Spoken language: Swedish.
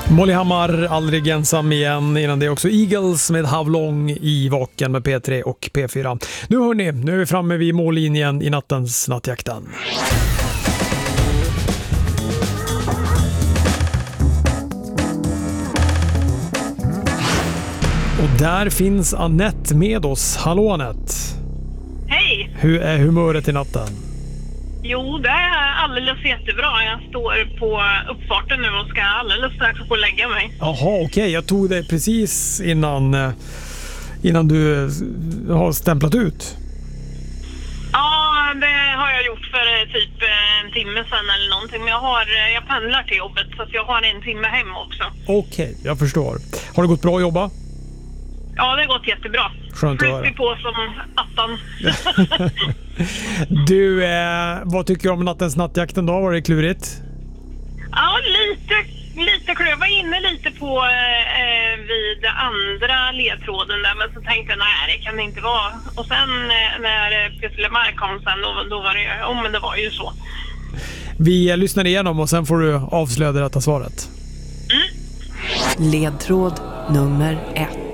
Molly Hammar, aldrig ensam igen. Innan det också Eagles med How Long i Vaken med P3 och P4. Nu hörni, nu är vi framme vid mållinjen i nattens nattjakten. Och där finns Annette med oss. Hallå Annette. Hej! Hur är humöret i natten? Jo, det är alldeles jättebra. Jag står på uppfarten nu och ska alldeles strax få lägga mig. Jaha, okej. Jag tog det precis innan du har stämplat ut. Ja, det har jag gjort för typ en timme sedan eller någonting. Men jag pendlar till jobbet så att jag har en timme hem också. Okej, jag förstår. Har det gått bra att jobba? Ja, det har gått jättebra. Skönt att höra. Flyttar på som attan. Du, vad tycker du om nattens nattjakten då? Var det klurigt? Ja, lite klur. Jag var inne lite på vid andra ledtråden där, men så tänkte jag, nej, det kan det inte vara. Och sen när Peter Lemar kom sen, då var det, men det var ju så. Vi lyssnar igenom och sen får du avslöja det rätta svaret. Ledtråd nummer 1.